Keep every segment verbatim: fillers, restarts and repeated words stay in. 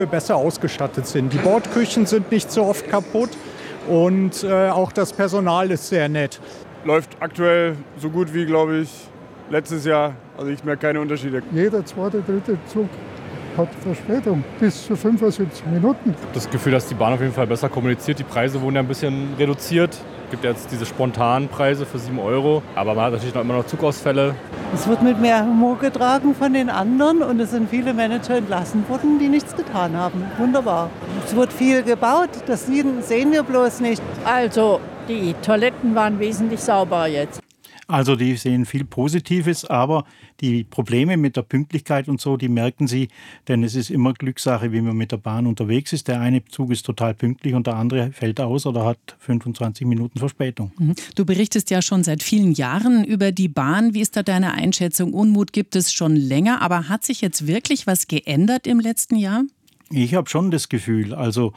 besser ausgestattet sind. Die Bordküchen sind nicht so oft kaputt und äh, auch das Personal ist sehr nett. Läuft aktuell so gut wie, glaube ich, letztes Jahr. Also ich merke keine Unterschiede. Jeder zweite, dritte Zug hat Verspätung bis zu fünfundsiebzig Minuten. Ich habe das Gefühl, dass die Bahn auf jeden Fall besser kommuniziert. Die Preise wurden ja ein bisschen reduziert. Es gibt ja jetzt diese spontanen Preise für sieben Euro. Aber man hat natürlich noch immer noch Zugausfälle. Es wird mit mehr Humor getragen von den anderen und es sind viele Manager entlassen worden, die nichts getan haben. Wunderbar. Es wird viel gebaut, das sehen wir bloß nicht. Also, die Toiletten waren wesentlich sauberer jetzt. Also die sehen viel Positives, aber die Probleme mit der Pünktlichkeit und so, die merken sie, denn es ist immer Glückssache, wie man mit der Bahn unterwegs ist. Der eine Zug ist total pünktlich und der andere fällt aus oder hat fünfundzwanzig Minuten Verspätung. Du berichtest ja schon seit vielen Jahren über die Bahn. Wie ist da deine Einschätzung? Unmut gibt es schon länger, aber hat sich jetzt wirklich was geändert im letzten Jahr? Ich habe schon das Gefühl, also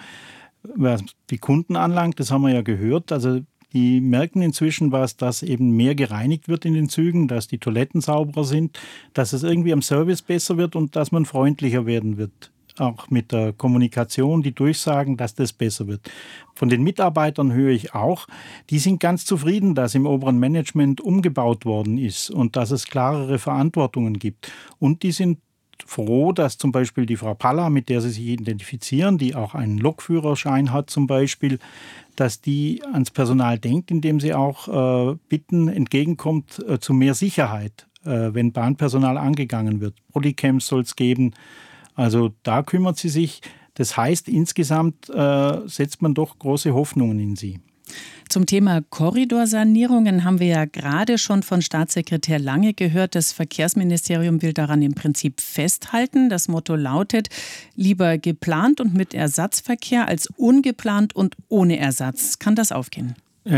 was die Kunden anlangt, das haben wir ja gehört, also die merken inzwischen was, dass eben mehr gereinigt wird in den Zügen, dass die Toiletten sauberer sind, dass es irgendwie am Service besser wird und dass man freundlicher werden wird. Auch mit der Kommunikation, die Durchsagen, dass das besser wird. Von den Mitarbeitern höre ich auch, die sind ganz zufrieden, dass im oberen Management umgebaut worden ist und dass es klarere Verantwortungen gibt. Und die sind froh, dass zum Beispiel die Frau Palla, mit der sie sich identifizieren, die auch einen Lokführerschein hat zum Beispiel, dass die ans Personal denkt, indem sie auch äh, Bitten entgegenkommt äh, zu mehr Sicherheit, äh, wenn Bahnpersonal angegangen wird. Bodycams soll es geben. Also da kümmert sie sich. Das heißt, insgesamt äh, setzt man doch große Hoffnungen in sie. Zum Thema Korridorsanierungen haben wir ja gerade schon von Staatssekretär Lange gehört. Das Verkehrsministerium will daran im Prinzip festhalten. Das Motto lautet, lieber geplant und mit Ersatzverkehr als ungeplant und ohne Ersatz. Kann das aufgehen?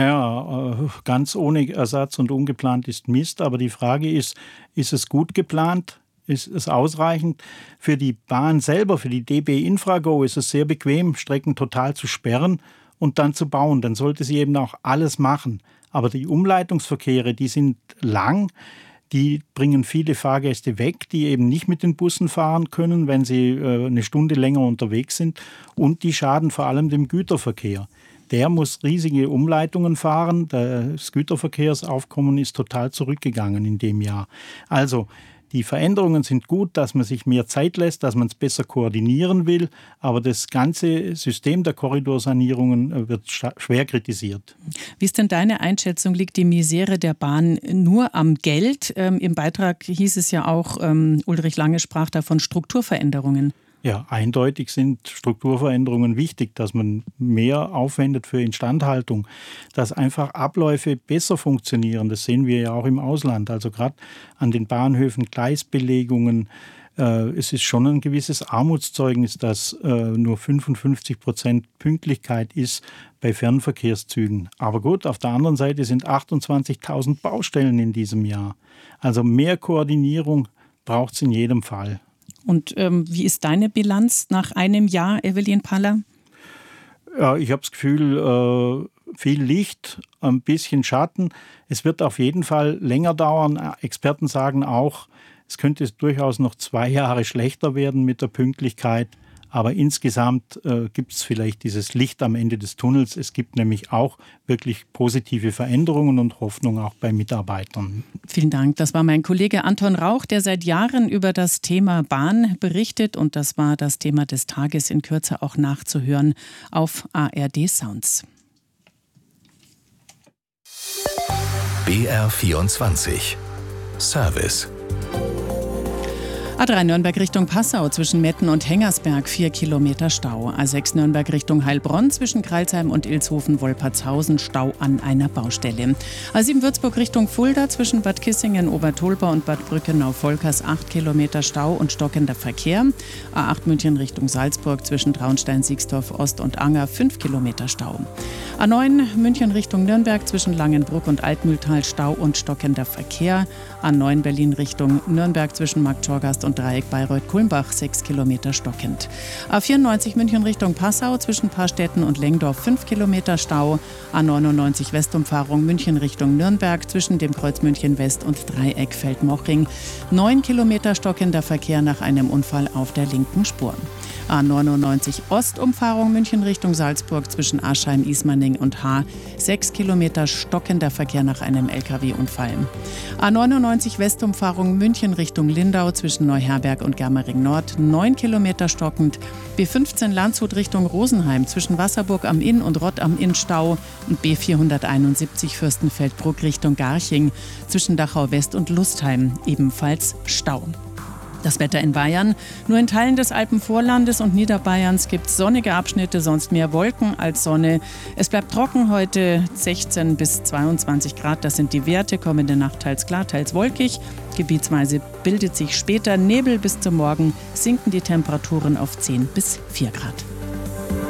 Ja, ganz ohne Ersatz und ungeplant ist Mist. Aber die Frage ist, ist es gut geplant? Ist es ausreichend? Für die Bahn selber, für die D B Infrago ist es sehr bequem, Strecken total zu sperren und dann zu bauen. Dann sollte sie eben auch alles machen. Aber die Umleitungsverkehre, die sind lang, die bringen viele Fahrgäste weg, die eben nicht mit den Bussen fahren können, wenn sie äh, eine Stunde länger unterwegs sind. Und die schaden vor allem dem Güterverkehr. Der muss riesige Umleitungen fahren. Das Güterverkehrsaufkommen ist total zurückgegangen in dem Jahr. Also die Veränderungen sind gut, dass man sich mehr Zeit lässt, dass man es besser koordinieren will. Aber das ganze System der Korridorsanierungen wird schwer kritisiert. Wie ist denn deine Einschätzung? Liegt die Misere der Bahn nur am Geld? Ähm, Im Beitrag hieß es ja auch, ähm, Ulrich Lange sprach da von Strukturveränderungen. Ja, eindeutig sind Strukturveränderungen wichtig, dass man mehr aufwendet für Instandhaltung, dass einfach Abläufe besser funktionieren. Das sehen wir ja auch im Ausland. Also gerade an den Bahnhöfen, Gleisbelegungen. Äh, es ist schon ein gewisses Armutszeugnis, dass äh, nur fünfundfünfzig Prozent Pünktlichkeit ist bei Fernverkehrszügen. Aber gut, auf der anderen Seite sind achtundzwanzigtausend Baustellen in diesem Jahr. Also mehr Koordinierung braucht es in jedem Fall. Und ähm, wie ist deine Bilanz nach einem Jahr, Evelyn Palla? Ja, ich habe das Gefühl, äh, viel Licht, ein bisschen Schatten. Es wird auf jeden Fall länger dauern. Experten sagen auch, es könnte durchaus noch zwei Jahre schlechter werden mit der Pünktlichkeit. Aber insgesamt äh, gibt es vielleicht dieses Licht am Ende des Tunnels. Es gibt nämlich auch wirklich positive Veränderungen und Hoffnung auch bei Mitarbeitern. Vielen Dank. Das war mein Kollege Anton Rauch, der seit Jahren über das Thema Bahn berichtet. Und das war das Thema des Tages, in Kürze auch nachzuhören auf A R D Sounds. B R vierundzwanzig Service. A drei Nürnberg Richtung Passau zwischen Metten und Hengersberg vier Kilometer Stau. A sechs Nürnberg Richtung Heilbronn zwischen Kreilsheim und Ilshofen-Wolpertshausen Stau an einer Baustelle. A sieben Würzburg Richtung Fulda zwischen Bad Kissingen, Obertolpa und Bad Brückenau-Volkers acht Kilometer Stau und stockender Verkehr. A acht München Richtung Salzburg zwischen Traunstein, Siegsdorf Ost und Anger fünf Kilometer Stau. A neun München Richtung Nürnberg zwischen Langenbruck und Altmühltal Stau und stockender Verkehr. A neun Berlin Richtung Nürnberg zwischen Markt Schorgast und Dreieck Bayreuth-Kulmbach sechs Kilometer stockend. A vierundneunzig München Richtung Passau zwischen Paarstetten und Lengdorf fünf Kilometer Stau. A neunundneunzig Westumfahrung München Richtung Nürnberg zwischen dem Kreuz München West und Dreieck Feldmoching neun Kilometer stockender Verkehr nach einem Unfall auf der linken Spur. A neunundneunzig Ostumfahrung München Richtung Salzburg zwischen Aschheim, Ismaning und Haar sechs Kilometer stockender Verkehr nach einem L K W-Unfall. A neunundneunzig Westumfahrung München Richtung Lindau zwischen Neuherberg und Germering Nord neun Kilometer stockend. B fünfzehn Landshut Richtung Rosenheim zwischen Wasserburg am Inn und Rott am Inn Stau und B vierhunderteinundsiebzig Fürstenfeldbruck Richtung Garching zwischen Dachau West und Lustheim ebenfalls Stau. Das Wetter in Bayern. Nur in Teilen des Alpenvorlandes und Niederbayerns gibt es sonnige Abschnitte, sonst mehr Wolken als Sonne. Es bleibt trocken heute, sechzehn bis zweiundzwanzig Grad. Das sind die Werte, kommende Nacht teils klar, teils wolkig. Gebietsweise bildet sich später Nebel. Bis zum Morgen sinken die Temperaturen auf zehn bis vier Grad.